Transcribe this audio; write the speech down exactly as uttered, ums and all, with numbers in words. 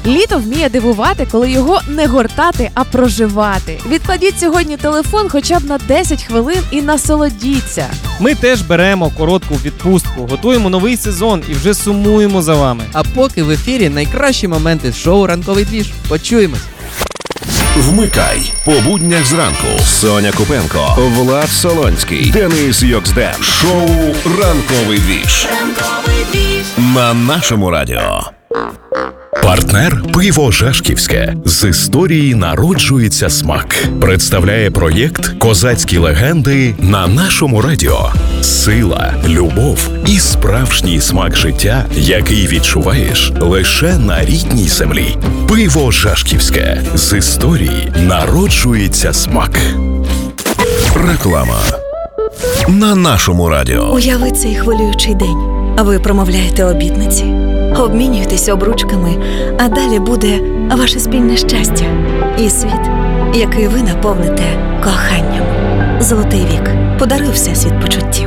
Літо вміє дивувати, коли його не гортати, а проживати. Відкладіть сьогодні телефон хоча б на десять хвилин і насолодіться. Ми теж беремо коротку відпустку, готуємо новий сезон і вже сумуємо за вами. А поки в ефірі найкращі моменти з шоу «Ранковий двіж». Почуємось! Вмикай по буднях зранку. Соня Купенко, Влад Солонський, Денис Йоксден. Шоу «Ранковий двіж». Ранковий двіж. На нашому радіо. Партнер «Пиво Жашківське». З історії народжується смак. Представляє проєкт «Козацькі легенди» на нашому радіо. Сила, любов і справжній смак життя, який відчуваєш лише на рідній землі. «Пиво Жашківське». З історії народжується смак. Реклама. На нашому радіо. Уяви цей хвилюючий день. А ви промовляєте обітниці, обмінюєтесь обручками, а далі буде ваше спільне щастя і світ, який ви наповните коханням. Золотий вік. Подаруй всесвіт почуттів.